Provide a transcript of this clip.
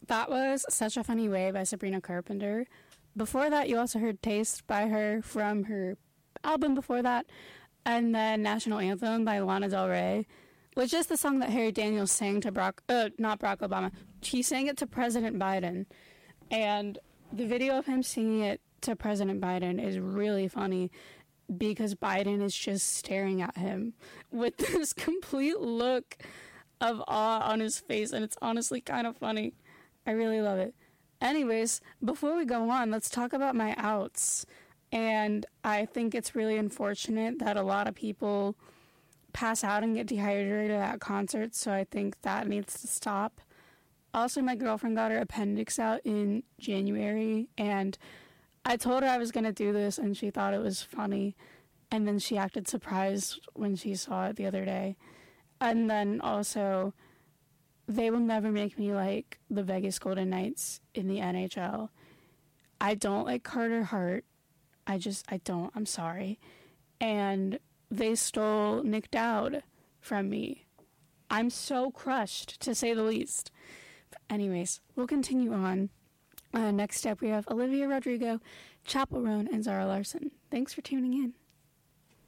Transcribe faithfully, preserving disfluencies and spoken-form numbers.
that was Such a Funny Way by Sabrina Carpenter. Before that, you also heard Taste by her from her album before that. And then National Anthem by Lana Del Rey, which is the song that Harry Daniels sang to Barack, uh, not Barack Obama. He sang it to President Biden. And the video of him singing it to President Biden is really funny because Biden is just staring at him with this complete look of awe on his face. And it's honestly kind of funny. I really love it. Anyways, before we go on, let's talk about my outs. And I think it's really unfortunate that a lot of people pass out and get dehydrated at concerts, so I think that needs to stop. Also, my girlfriend got her appendix out in January, and I told her I was going to do this, and she thought it was funny, and then she acted surprised when she saw it the other day. And then also, they will never make me like the Vegas Golden Knights in the N H L. I don't like Carter Hart. I just, I don't. I'm sorry. And they stole Nick Dowd from me. I'm so crushed, to say the least. But anyways, we'll continue on. Uh, next up, we have Olivia Rodrigo, Chappell Roan, and Zara Larsson. Thanks for tuning in.